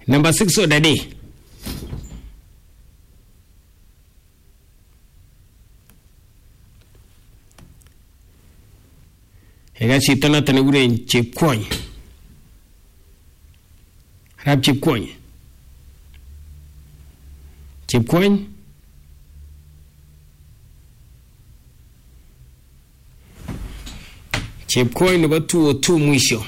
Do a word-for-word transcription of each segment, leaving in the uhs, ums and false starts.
Number six, oh, daddy. Ega chito noton nekikuren Chepkwony. Arap Chepkwony. Chepkwony. Chepkwony nebo two oh two mwisho.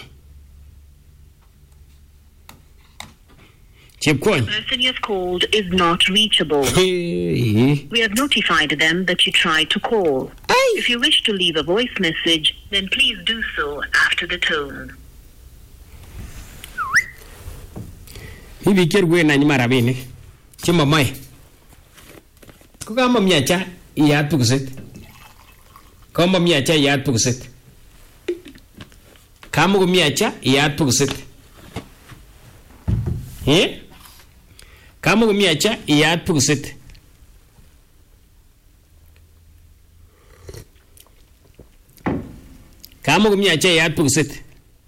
Chepkwony. The person you have called is not reachable. Hey. We have notified them that you tried to call. Ay. If you wish to leave a voice message, then please do so after the tone. Hivi kierwe na nyima rabinik. Chima mai. Kukama miacha iyat pukusit. Kama miacha iyat pukusit. Kama kumiacha iyat pukusit. Eh? Kama kumiacha iyat pukusit. Kama kumiacha iyat pukusit.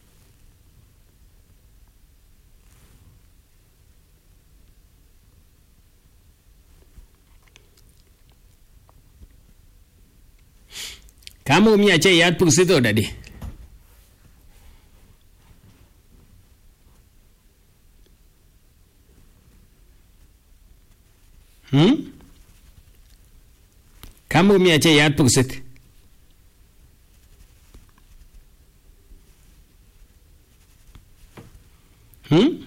Kama kumiacha iyat pukusit, oh, daddy. Hmm? Kama kumiacha iyat pukusit. Hmm?